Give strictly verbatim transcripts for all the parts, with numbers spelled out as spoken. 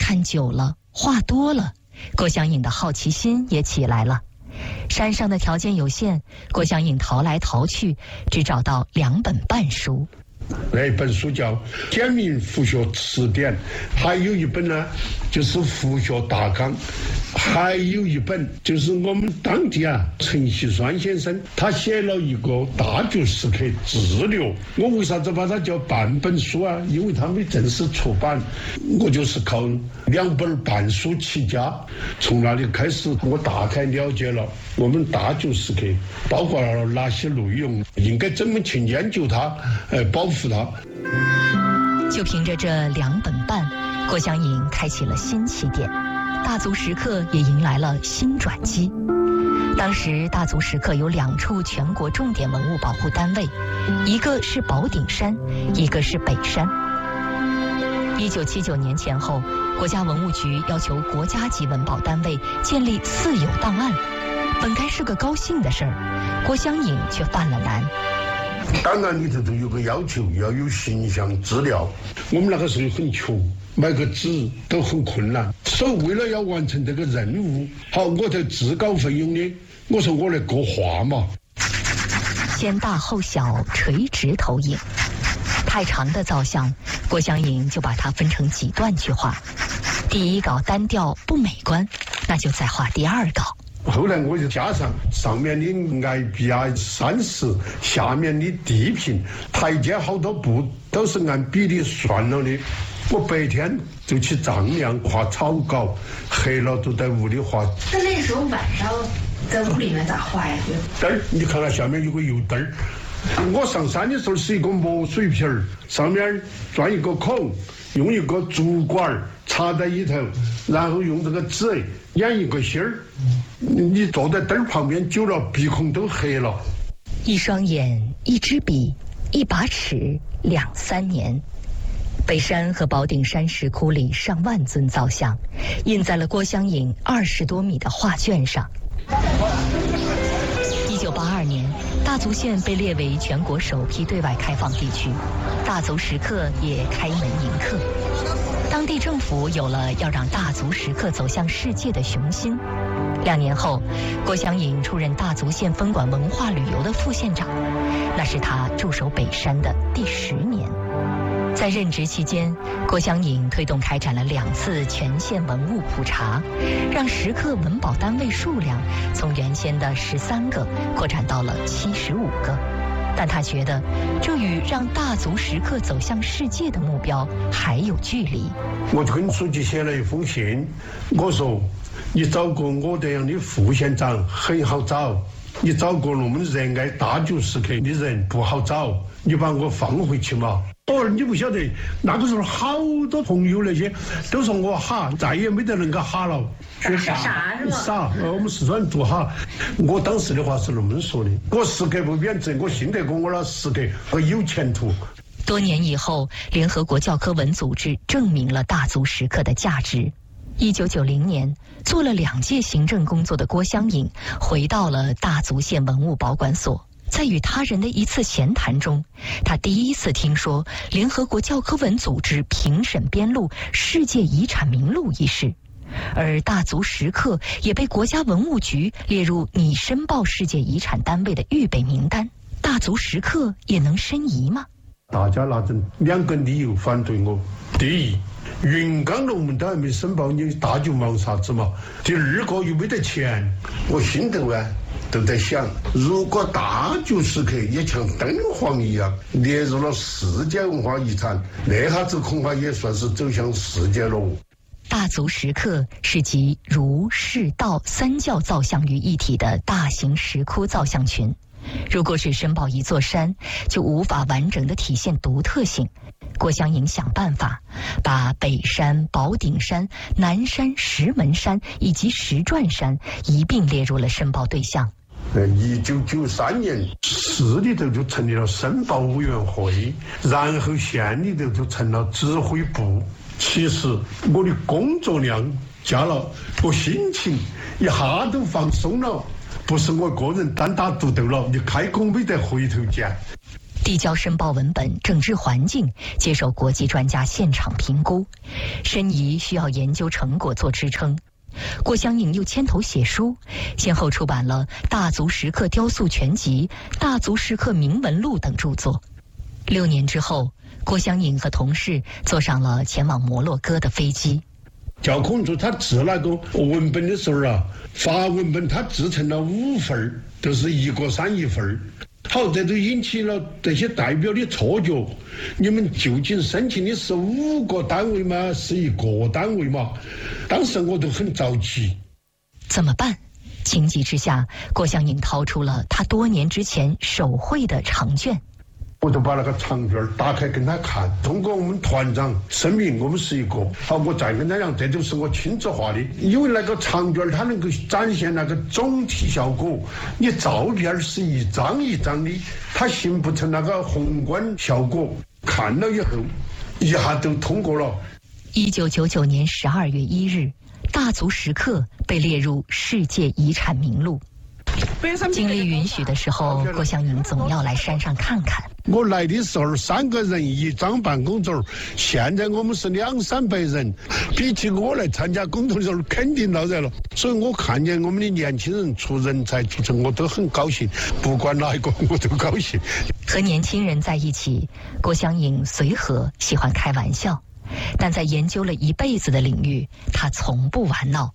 看久了，话多了，郭湘颖的好奇心也起来了。山上的条件有限，郭湘颖淘来淘去，只找到两本半书。 那一本书叫《简明佛学词典》，还有一本呢就是《佛学大纲》，还有一本就是我们当地啊陈锡栓先生他写了一个《大觉寺刻志略》。我为啥子把它叫半本书啊？因为它没正式出版，我就是靠两本半书起家。从那里开始，我大概了解了我们大觉寺刻包括了哪些内容，应该怎么去研究它，呃，保护它。 就凭着这两本半，郭湘颖开启了新起点，大足石刻也迎来了新转机。当时大足石刻有两处全国重点文物保护单位，一个是宝顶山，一个是北山。一九七九年前后，国家文物局要求国家级文保单位建立私有档案，本该是个高兴的事儿，郭湘颖却犯了难。 档案里头都有个要求，要有形象资料。我们那个时候很穷，买个纸都很困难，所以为了要完成这个任务，好，我才自告奋勇的，我说我来国画嘛。 先大后小，垂直投影。太长的造像，郭湘颖就把它分成几段去画。第一稿单调不美观，那就再画第二稿。 后来我就加上上面的崖壁啊、山石，下面的地平，台阶好多步都是按比例算了的。我白天就去丈量画草稿，黑了就在屋里画。 那那时候晚上在屋里面咋画呀？ 灯儿，你看看下面有个油灯儿。我上山的时候是一个磨水瓶儿，上面钻一个孔，用一个竹管插在里头，然后用这个纸演一个心儿。你坐在灯旁边久了，鼻孔都黑了。 一双眼，一支笔，一把尺，两三年。北山和宝顶山石窟里上万尊造像，印在了郭湘颖二十多米的画卷上。一九八二年，大足县被列为全国首批对外开放地区，大足石刻也开门迎客。当地政府有了要让大足石刻走向世界的雄心。两年后，郭湘颖出任大足县分管文化旅游的副县长，那是他驻守北山的第十年。在任职期间，郭湘颖推动开展了两次全县文物普查，让石刻文保单位数量从原先的十三个扩展到了七十五个。但他觉得，这与让大足石刻走向世界的目标还有距离。 我就跟书记写了一封信，我说：“你找个我这样的副县长很好找，你找个那么热爱大足石刻的人不好找，你把我放回去嘛。”哦，你不晓得，那个时候好多朋友那些都说我哈，再也没得能够哈了， 傻傻是吧？ 傻，我们四川做哈。我当时的话是那么说的，我石刻不贬值，我信得过我那石刻，我有前途。 多年以后，联合国教科文组织证明了大足石刻的价值。一九九零年，做了两届行政工作的郭湘颖回到了大足县文物保管所。在与他人的一次闲谈中，他第一次听说联合国教科文组织评审编录世界遗产名录一事，而大足石刻也被国家文物局列入拟申报世界遗产单位的预备名单。大足石刻也能申遗吗？ 大家拿着两个理由反对我。第一，云冈龙门都还没申报，你大就忙啥子嘛？第二个又没得钱，我心头啊都在想，如果大足石刻也像敦煌一样列入了世界文化遗产，那下子恐怕也算是走向世界了。 大足石刻是集儒释道三教造像于一体的大型石窟造像群，如果只申报一座山，就无法完整地体现独特性。郭湘颖想办法把北山、宝顶山、南山、石门山以及石转山一并列入了申报对象。 一九九三年，市里头就成立了申报委员会，然后县里头就成了指挥部。其实我的工作量加了，我心情一下都放松了，不是我个人单打独斗了，你开工没得回头箭。 递交申报文本，整治环境，接受国际专家现场评估，申遗需要研究成果做支撑。郭湘颖又牵头写书，先后出版了《大足石刻雕塑全集》《大足石刻铭文录》等著作。六年之后，郭湘颖和同事坐上了前往摩洛哥的飞机。 教控组他制那个文本的时候啊，发文本他制成了五份，都是一个删一份。好，这都引起了这些代表的错觉。你们究竟申请的是五个单位吗？是一个单位吗？当时我都很着急。 怎么办？情急之下，郭湘颖掏出了他多年之前手绘的长卷。 我就把那个长卷打开跟他看，通过我们团长声明我们是一个。好，我再跟他讲，这就是我亲自画的，因为那个长卷它能够展现那个总体效果，你照片是一张一张的，它形不成那个宏观效果。看了以后，一下都通过了。 一九九九年十二月一日，大足石刻被列入世界遗产名录。精力允许的时候，郭湘颖总要来山上看看。 我来的时候三个人一张办公桌，现在我们是两三百人，比起我来参加工作的时候肯定闹热了。所以我看见我们的年轻人出人才出成，我都很高兴，不管哪一个我都高兴。 和年轻人在一起，郭湘颖随和，喜欢开玩笑，但在研究了一辈子的领域，她从不玩闹。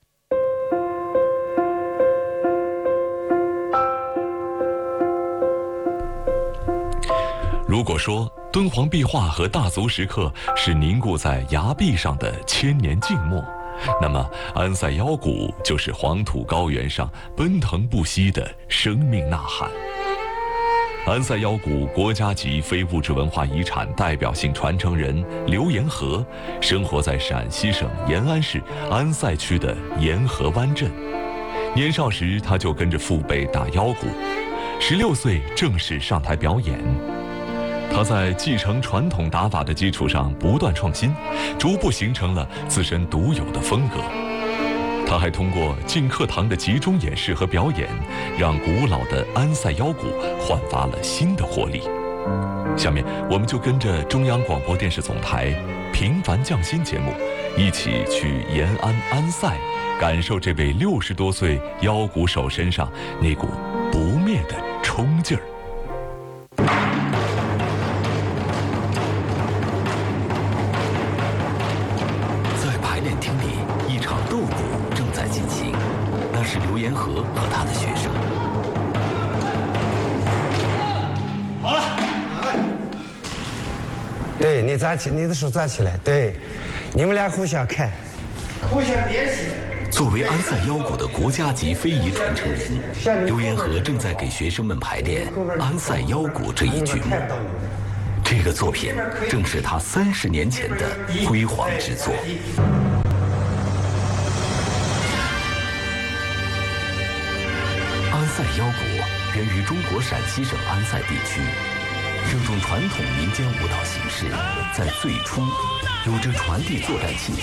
如果说敦煌壁画和大足石刻是凝固在崖壁上的千年静默，那么安塞腰鼓就是黄土高原上奔腾不息的生命呐喊。安塞腰鼓国家级非物质文化遗产代表性传承人刘延和生活在陕西省延安市安塞区的延和湾镇。年少时他就跟着父辈打腰鼓，十六岁正式上台表演。他在继承传统打法的基础上不断创新，逐步形成了自身独有的风格。他还通过进课堂的集中演示和表演，让古老的安塞腰鼓焕发了新的活力。下面我们就跟着中央广播电视总台《平凡匠心》节目，一起去延安安塞，感受这位六十多岁腰鼓手身上那股不灭的冲劲儿。 是刘延和和他的学生。 好了， 对你站起，你的手站起来，对，你们俩互相看， 互相联系。 作为安塞腰鼓的国家级非遗传承人，刘延和正在给学生们排练安塞腰鼓这一剧目。这个作品正是他三十年前的辉煌之作。安塞腰鼓源于中国陕西省安塞地区，这种传统民间舞蹈形式在最初有着传递作战气